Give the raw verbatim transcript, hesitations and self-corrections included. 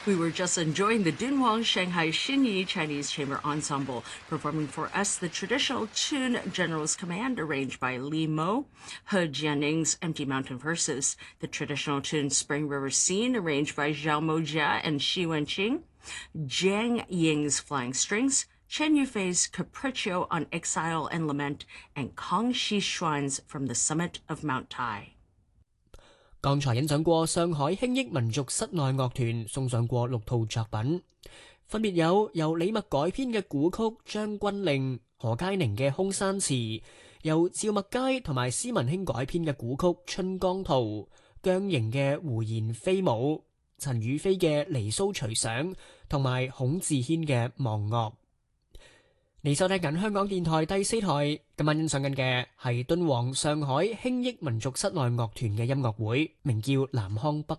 We were just enjoying the Dunhuang Shanghai Xinyi Chinese Chamber Ensemble performing for us the traditional tune General's Command, arranged by Li Mo, He Jianning's Empty Mountain Verses, the traditional tune Spring River Scene, arranged by Zhao Mojia and Xi Wenqing, Jiang Ying's Flying Strings, Chen Yufei's Capriccio on Exile and Lament, and Kang Xishuan's From the Summit of Mount Tai。 剛才欣賞過上海輕益民族室內樂團送上過六套作品，分別有由李默改編嘅古曲《將軍令》，何佳寧嘅《空山詞》，由趙麥佳同埋施文興改編嘅古曲《春江圖》，姜瑩嘅《胡言非舞》，陳雨菲嘅《離騷隨想》，同埋孔志軒嘅《忘樂》。你收聽緊香港電台第四台，今晚欣賞緊嘅係敦煌上海輕益民族室內樂團嘅音樂會，名叫南腔北